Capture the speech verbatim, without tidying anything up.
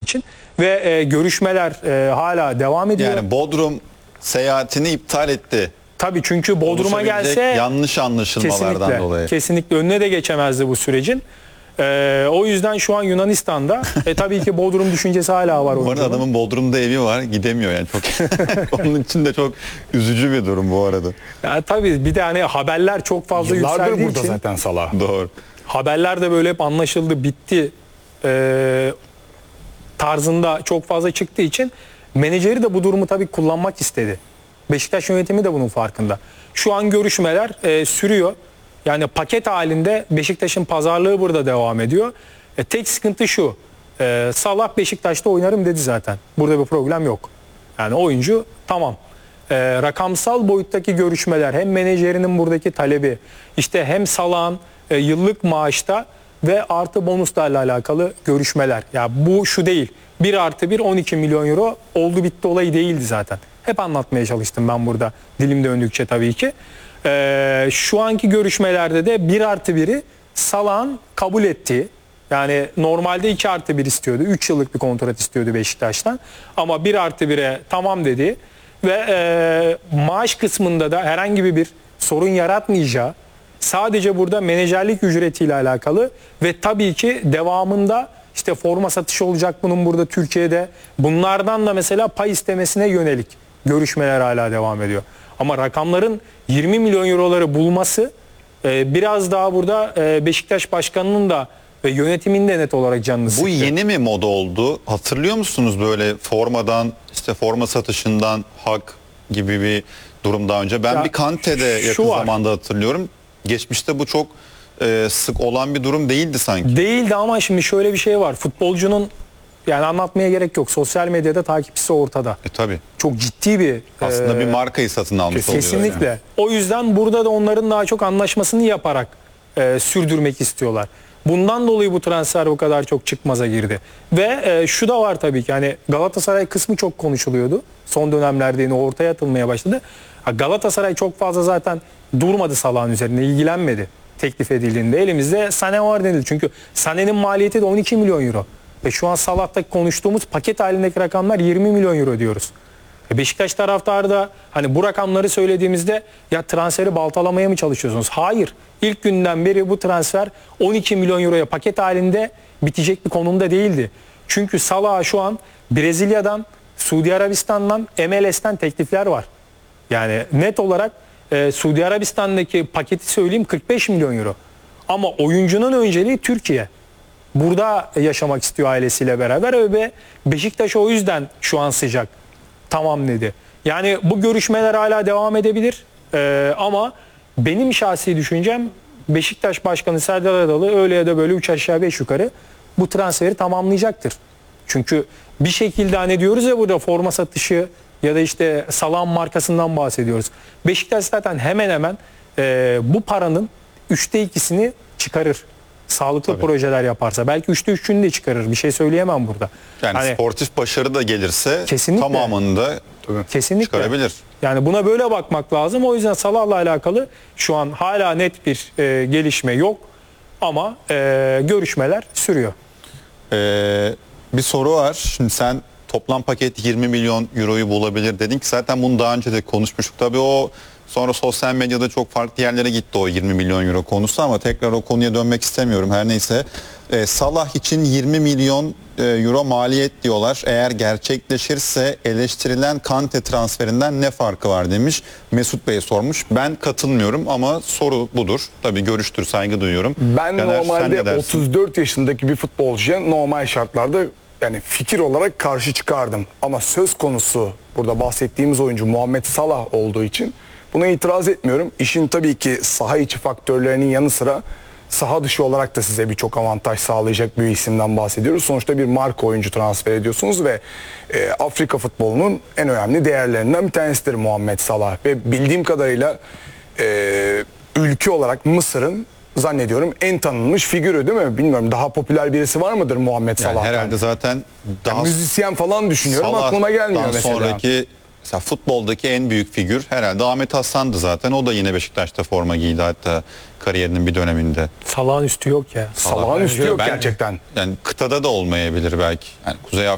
için ve e, görüşmeler e, hala devam ediyor. Yani Bodrum seyahatini iptal etti. Tabii çünkü Bodrum'a gelse yanlış anlaşılmalardan kesinlikle, dolayı. Kesinlikle önüne de geçemezdi bu sürecin. Ee, o yüzden şu an Yunanistan'da e, tabii ki Bodrum düşüncesi hala var. Bu arada adamın Bodrum'da evi var, gidemiyor yani çok. Onun için de çok üzücü bir durum bu arada. Yani tabii bir de hani haberler çok fazla Yıllardır yükseldiği burada için zaten Salah. Doğru. haberler de böyle hep anlaşıldı, bitti e, tarzında çok fazla çıktığı için menajeri de bu durumu tabii kullanmak istedi. Beşiktaş yönetimi de bunun farkında. Şu an görüşmeler e, sürüyor. Yani paket halinde Beşiktaş'ın pazarlığı burada devam ediyor. E, tek sıkıntı şu. E, Salah Beşiktaş'ta oynarım dedi zaten. Burada bir problem yok. Yani oyuncu tamam. E, rakamsal boyuttaki görüşmeler hem menajerinin buradaki talebi işte hem Salah'ın e, yıllık maaşta ve artı bonuslarla alakalı görüşmeler. Ya bu şu değil. bir artı bir on iki milyon euro oldu bitti olayı değildi zaten. Hep anlatmaya çalıştım ben burada dilim döndükçe tabii ki. Ee, şu anki görüşmelerde de bir artı biri Salah'ın kabul ettiği, yani normalde iki artı bir istiyordu. üç yıllık bir kontrat istiyordu Beşiktaş'tan. Ama bir artı bire tamam dedi ve e, maaş kısmında da herhangi bir sorun yaratmayacağı, sadece burada menajerlik ücretiyle alakalı ve tabii ki devamında işte forma satışı olacak bunun burada Türkiye'de. Bunlardan da mesela pay istemesine yönelik görüşmeler hala devam ediyor. Ama rakamların yirmi milyon euroları bulması e, biraz daha burada e, Beşiktaş Başkanı'nın da ve yönetimin de net olarak canını sıktı. Bu yeni mi moda oldu? Hatırlıyor musunuz böyle formadan, işte forma satışından hak gibi bir durum daha önce? Ben Ya, bir Kante'de yakın var. zamanda hatırlıyorum. Geçmişte bu çok e, sık olan bir durum değildi sanki. Değildi ama şimdi şöyle bir şey var. Futbolcunun, yani anlatmaya gerek yok, sosyal medyada takipçisi ortada. E tabii. Çok ciddi bir Aslında e, bir markayı satın almış oluyor. kesinlikle. Yani. O yüzden burada da onların daha çok anlaşmasını yaparak e, sürdürmek istiyorlar. Bundan dolayı bu transfer bu kadar çok çıkmaza girdi. Ve e, şu da var tabii ki, hani Galatasaray kısmı çok konuşuluyordu. Son dönemlerde yine ortaya atılmaya başladı. Ha, Galatasaray çok fazla zaten durmadı Salah'ın üzerine, ilgilenmedi teklif edildiğinde. Elimizde Sané var denildi. Çünkü Sané'nin maliyeti de on iki milyon euro. Ve şu an Salah'ta konuştuğumuz paket halindeki rakamlar yirmi milyon euro diyoruz. Beşiktaş taraftarı da hani bu rakamları söylediğimizde ya transferi baltalamaya mı çalışıyorsunuz? Hayır. İlk günden beri bu transfer on iki milyon euroya paket halinde bitecek bir konumda değildi. Çünkü Salah'a şu an Brezilya'dan, Suudi Arabistan'dan, M L S'ten teklifler var. Yani net olarak e, Suudi Arabistan'daki paketi söyleyeyim kırk beş milyon euro. Ama oyuncunun önceliği Türkiye. Burada yaşamak istiyor ailesiyle beraber ve Beşiktaş o yüzden şu an sıcak. Tamam dedi. Yani bu görüşmeler hala devam edebilir ee, ama benim şahsi düşüncem Beşiktaş Başkanı Serdar Adalı öyle ya da böyle üç aşağı beş yukarı bu transferi tamamlayacaktır. Çünkü bir şekilde hani diyoruz ya burada forma satışı ya da işte Salam markasından bahsediyoruz. Beşiktaş zaten hemen hemen e, bu paranın üçte ikisini çıkarır. Sağlıklı Tabii. projeler yaparsa. Belki üçte üçünü de çıkarır. Bir şey söyleyemem burada. Yani hani, sportif başarı da gelirse kesinlikle, tamamını da kesinlikle çıkarabilir. Yani buna böyle bakmak lazım. O yüzden Salah'la alakalı şu an hala net bir e, gelişme yok. Ama e, görüşmeler sürüyor. Ee, bir soru var. Şimdi sen toplam paket yirmi milyon euroyu bulabilir dedin ki zaten bunu daha önce de konuşmuştuk. Tabii o sonra sosyal medyada çok farklı yerlere gitti o yirmi milyon euro konusu ama tekrar o konuya dönmek istemiyorum. Her neyse ee, Salah için yirmi milyon euro maliyet diyorlar. Eğer gerçekleşirse eleştirilen Kante transferinden ne farkı var demiş. Mesut Bey sormuş. Ben katılmıyorum ama soru budur. Tabii görüştür, saygı duyuyorum. Ben Caner, sen ne normalde dersin? otuz dört yaşındaki bir futbolcuya normal şartlarda yani fikir olarak karşı çıkardım. Ama söz konusu burada bahsettiğimiz oyuncu Muhammed Salah olduğu için buna itiraz etmiyorum. İşin tabii ki saha içi faktörlerinin yanı sıra saha dışı olarak da size birçok avantaj sağlayacak bir isimden bahsediyoruz. Sonuçta bir marka oyuncu transfer ediyorsunuz ve e, Afrika futbolunun en önemli değerlerinden bir tanesidir Muhammed Salah. Ve bildiğim kadarıyla e, ülke olarak Mısır'ın zannediyorum en tanınmış figürü değil mi? Bilmiyorum, daha popüler birisi var mıdır Muhammed Yani Salah'tan? herhalde zaten daha Yani müzisyen falan düşünüyorum, Salah'tan aklıma gelmiyor mesela. sonraki mesela futboldaki en büyük figür herhalde Ahmet Hasan'dı zaten. O da yine Beşiktaş'ta forma giydi hatta kariyerinin bir döneminde. Salah'ın üstü yok ya. Salah'ın üstü yok Ben- gerçekten. Yani kıtada da olmayabilir belki. Yani Kuzey